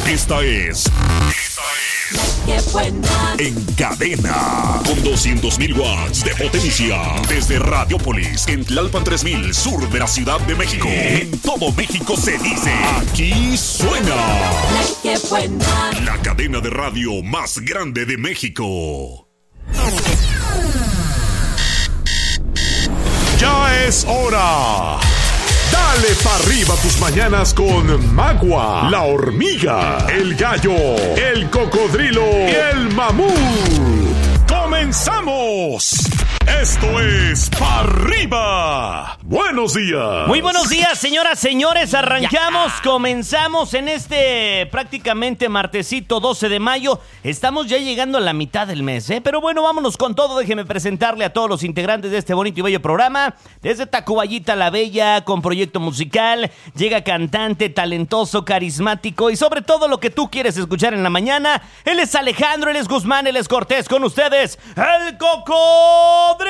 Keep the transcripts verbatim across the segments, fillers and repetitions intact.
Esta es... Esta es... ¡Qué buena! En cadena, con doscientos mil watts de potencia. Desde Radiopolis, en Tlalpan tres mil, sur de la Ciudad de México. En todo México se dice, aquí suena. ¡Qué buena! La cadena de radio más grande de México. Ya es hora. Dale pa' arriba tus mañanas con Magua, la hormiga, el gallo, el cocodrilo y el mamut. ¡Comenzamos! Esto es Pa' Arriba. Buenos días. Muy buenos días, señoras, señores. Arrancamos, ya. comenzamos en este prácticamente martesito doce de mayo. Estamos ya llegando a la mitad del mes, ¿eh? Pero bueno, vámonos con todo. Déjeme presentarle a todos los integrantes de este bonito y bello programa. Desde Tacubayita la Bella, con proyecto musical. Llega cantante, talentoso, carismático y sobre todo lo que tú quieres escuchar en la mañana. Él es Alejandro, él es Guzmán, él es Cortés. Con ustedes, el Cocodrilo.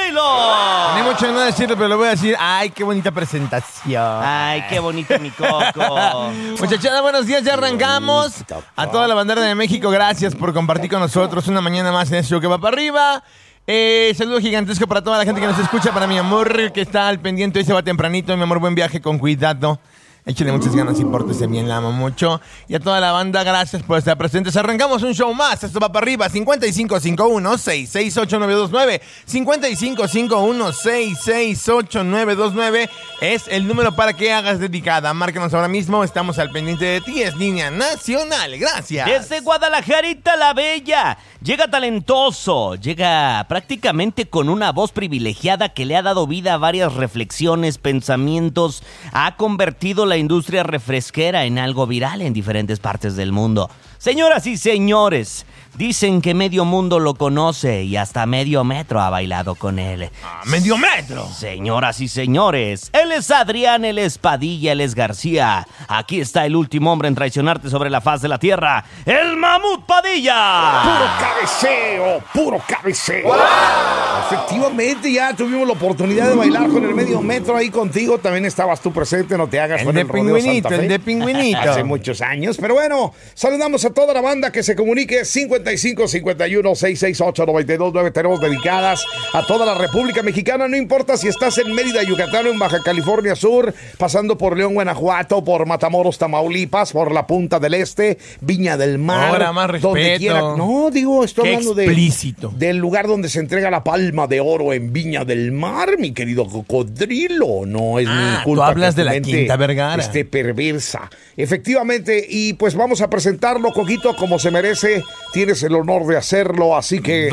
Ni mucho no decirlo, pero lo voy a decir. Ay, qué bonita presentación. Ay, qué bonito mi Coco. Muchachada, buenos días, ya arrancamos. A toda la bandera de México, gracias por compartir con nosotros una mañana más en este show que va para arriba. Eh, saludo gigantesco para toda la gente que nos escucha, para mi amor que está al pendiente. Hoy se va tempranito, mi amor, buen viaje, con cuidado. Échale muchas ganas y pórtese bien, la amo mucho. Y a toda la banda, gracias por estar presentes. Arrancamos un show más, esto va para arriba. cincuenta y cinco cincuenta y uno, sesenta y seis, ochenta y nueve veintinueve. cincuenta y cinco cincuenta y uno, sesenta y seis, ochenta y nueve veintinueve es el número para que hagas dedicada. Márcanos ahora mismo, estamos al pendiente de ti. Es línea nacional, gracias. Desde Guadalajarita la Bella, llega talentoso, llega prácticamente con una voz privilegiada que le ha dado vida a varias reflexiones, pensamientos, ha convertido la industria refresquera en algo viral en diferentes partes del mundo. Señoras y señores, dicen que medio mundo lo conoce y hasta medio metro ha bailado con él. ¡Ah, medio metro! Señoras y señores, él es Adrián, él es Padilla, él es García. Aquí está el último hombre en traicionarte sobre la faz de la tierra, el Mamut Padilla. ¡Puro cabeceo! ¡Puro cabeceo! ¡Wow! Efectivamente, ya tuvimos la oportunidad de bailar con el medio metro ahí contigo. También estabas tú presente, no te hagas. El de pingüinito, el de pingüinito. Hace muchos años, pero bueno, saludamos a toda la banda que se comunique. cincuenta y cinco cincuenta y uno, sesenta y seis, ochenta y nueve veintinueve. Tenemos dedicadas a toda la República Mexicana. No importa si estás en Mérida, Yucatán o en Baja California Sur, pasando por León, Guanajuato, por Matamoros, Tamaulipas, por la Punta del Este, Viña del Mar. Ahora más respeto. Donde quiera. No, digo, estoy Qué hablando explícito. de, del lugar donde se entrega la palma de oro en Viña del Mar, mi querido Cocodrilo. No es ah, mi culpa. Tú hablas que de la mente Quinta Vergara. Esté perversa. Efectivamente, y pues vamos a presentarlo, Coquito, como se merece. Tienes el honor de hacerlo, así que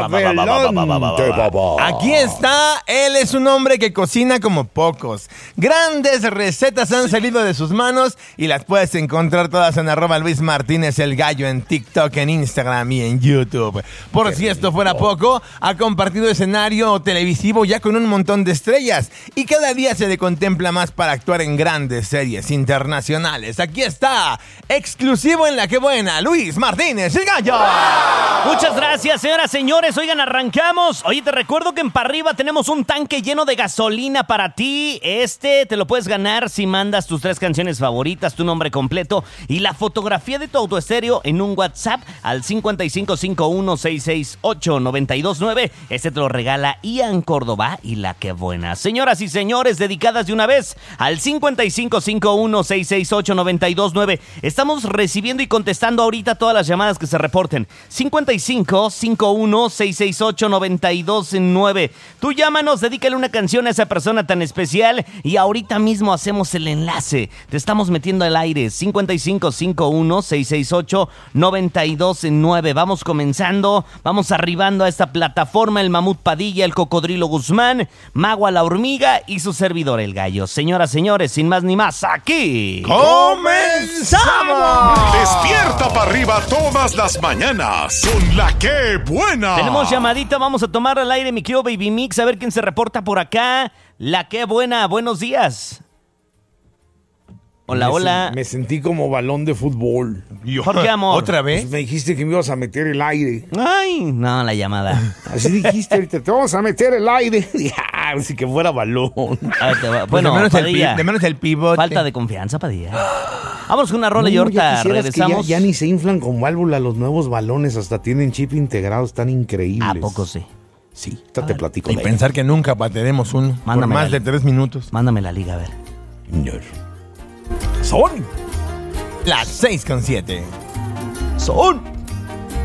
adelante, papá. Aquí está, él es un hombre que cocina como pocos. Grandes recetas han salido de sus manos y las puedes encontrar todas en arroba Luis Martínez el Gallo en TikTok, en Instagram y en YouTube. Por si esto fuera poco, ha compartido escenario televisivo ya con un montón de estrellas y cada día se le contempla más para actuar en grandes series internacionales. Aquí está, exclusivo en La Que Buena, Luis Martínez el Gallo. Muchas gracias, señoras, señores. Oigan, arrancamos. Oye, te recuerdo que en Pa' Arriba tenemos un tanque lleno de gasolina para ti. Este te lo puedes ganar si mandas tus tres canciones favoritas, tu nombre completo y la fotografía de tu autoestéreo en un WhatsApp al cincuenta y cinco cincuenta y uno, sesenta y seis, ochenta y nueve veintinueve. Este te lo regala Ian Córdoba y La Que Buena. Señoras y señores, dedicadas de una vez al cincuenta y cinco cincuenta y uno, sesenta y seis, ochenta y nueve veintinueve. Estamos recibiendo y contestando ahorita todas las llamadas que se reporten. cincuenta y cinco cincuenta y uno, sesenta y seis, ochenta y nueve veintinueve. Tú llámanos, dedícale una canción a esa persona tan especial y ahorita mismo hacemos el enlace. Te estamos metiendo al aire. cincuenta y cinco cincuenta y uno, sesenta y seis, ochenta y nueve veintinueve. Vamos comenzando, vamos arribando a esta plataforma. El Mamut Padilla, el Cocodrilo Guzmán, Magua la Hormiga y su servidor el Gallo. Señoras, señores, sin más ni más, aquí ¡comenzamos! Despierta para arriba todas las mañanas con La Que Buena. Tenemos llamadita, vamos a tomar al aire, mi querido Baby Mix, a ver quién se reporta por acá. La Que Buena, buenos días. Hola, me hola. Se, me sentí como balón de fútbol. ¿Por qué, amor? ¿Otra vez? Pues me dijiste que me ibas a meter el aire. Ay, no, la llamada. Así dijiste ahorita, te vamos a meter el aire. Así que fuera balón. Ah, te va. Pues bueno, de menos, Padilla, el, pi- de menos el pivote. falta de confianza, Padilla. Vamos con una rola No, y ahorita ya quisieras regresamos. que ya, ya ni se inflan con válvula los nuevos balones, hasta tienen chip integrado, están increíbles. ¿A poco sí? Sí, ahorita te platico. Y de pensar que nunca patearemos uno por Mándame más la- de tres minutos. Mándame la liga, a ver. ello. Son. Las seis con siete. Son.